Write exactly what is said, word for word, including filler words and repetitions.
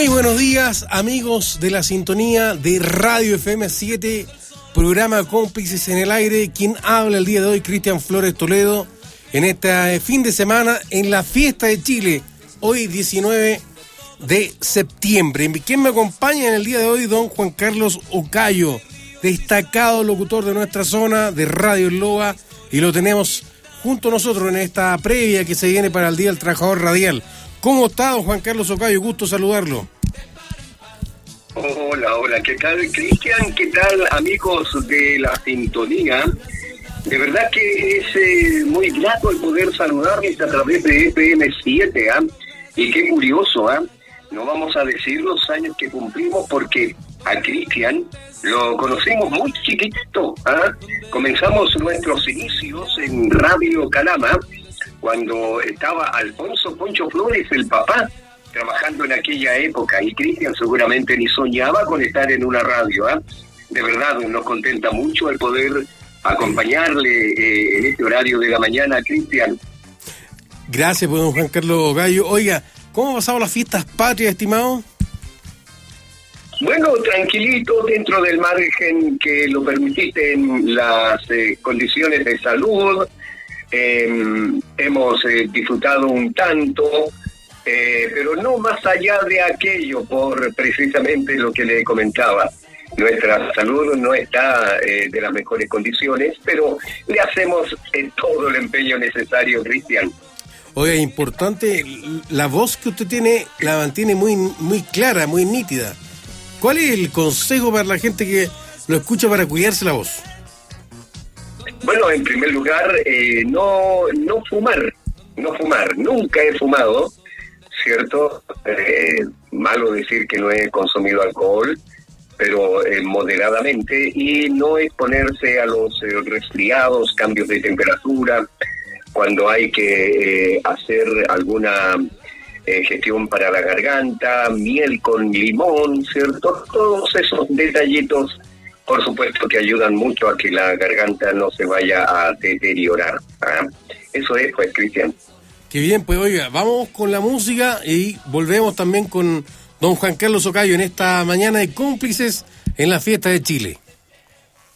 Muy buenos días, amigos de la sintonía de Radio F M siete, programa Cómplices en el Aire. Quien habla el día de hoy, Cristian Flores Toledo, en este fin de semana en la Fiesta de Chile, hoy diecinueve de septiembre. ¿Quién me acompaña en el día de hoy? Don Juan Carlos Ocayo, destacado locutor de nuestra zona de Radio El Loa, y lo tenemos junto a nosotros en esta previa que se viene para el Día del Trabajador Radial. ¿Cómo está, don Juan Carlos Ocayo? Gusto saludarlo. Hola, hola, ¿qué tal, Cristian? ¿Qué tal, amigos de la sintonía? De verdad que es eh, muy grato el poder saludarles a través de F M siete, ¿ah? ¿eh? Y qué curioso, ¿ah? ¿eh? No vamos a decir los años que cumplimos porque a Cristian lo conocimos muy chiquitito, ¿ah? ¿eh? Comenzamos nuestros inicios en Radio Calama cuando estaba Alfonso Poncho Flores, el papá, trabajando en aquella época, y Cristian seguramente ni soñaba con estar en una radio, ¿eh? De verdad, nos contenta mucho el poder acompañarle eh, en este horario de la mañana, Cristian. Gracias, pues, don Juan Carlos Gallo. Oiga, ¿cómo han pasado las fiestas patrias, estimado? Bueno, tranquilito, dentro del margen que lo permititen las eh, condiciones de salud. Eh, hemos eh, disfrutado un tanto, eh, pero no más allá de aquello, por precisamente lo que le comentaba. Nuestra salud no está eh, de las mejores condiciones, pero le hacemos eh, todo el empeño necesario, Cristian. Oiga, importante, la voz que usted tiene la mantiene muy, muy clara, muy nítida. ¿Cuál es el consejo para la gente que lo escucha para cuidarse la voz? Bueno, en primer lugar, eh, no no fumar, no fumar. Nunca he fumado, ¿cierto? Eh, malo decir que no he consumido alcohol, pero eh, moderadamente, y no exponerse a los eh, resfriados, cambios de temperatura, cuando hay que eh, hacer alguna eh, gestión para la garganta, miel con limón, ¿cierto? Todos esos detallitos, por supuesto, que ayudan mucho a que la garganta no se vaya a deteriorar. ¿Ah? Eso es, pues, Cristian. Qué bien, pues, oiga, vamos con la música y volvemos también con don Juan Carlos Ocayo en esta mañana de Cómplices en la Fiesta de Chile.